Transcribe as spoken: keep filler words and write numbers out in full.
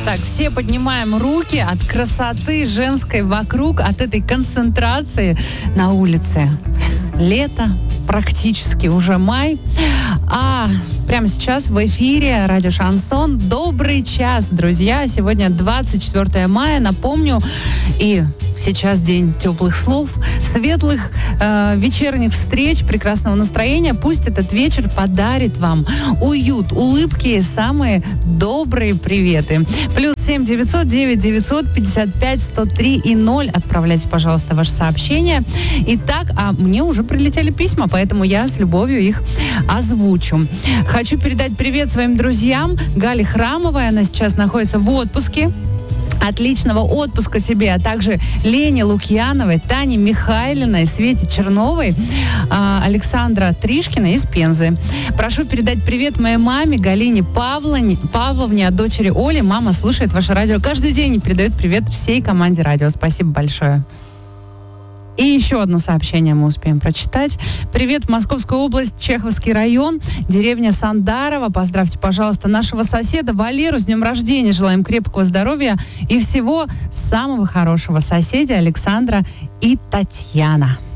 Так, все поднимаем руки от красоты женской вокруг, от этой концентрации на улице. Лето, практически уже май. А прямо сейчас в эфире радио Шансон. Добрый час, друзья. Сегодня двадцать четвёртое мая, напомню. И сейчас день теплых слов, светлых э, вечерних встреч, прекрасного настроения. Пусть этот вечер подарит вам уют, улыбки, самые добрые приветы. Плюс семь девятьсот девять девятьсот пятьдесят пять сто три и ноль. Отправляйте, пожалуйста, ваше сообщение. Итак, а мне уже прилетели письма, поэтому я с любовью их озвучу. Хочу передать привет своим друзьям. Гале Храмовой, она сейчас находится в отпуске. Отличного отпуска тебе, а также Лене Лукьяновой, Тане Михайлиной, Свете Черновой, Александра Тришкина из Пензы. Прошу передать привет моей маме Галине Павловне, Павловне от дочери Оли. Мама слушает ваше радио каждый день и передает привет всей команде радио. Спасибо большое. И еще одно сообщение мы успеем прочитать. Привет, Московская область, Чеховский район, деревня Сандарова. Поздравьте, пожалуйста, нашего соседа Валеру с днем рождения. Желаем крепкого здоровья и всего самого хорошего. Соседи Александра и Татьяна.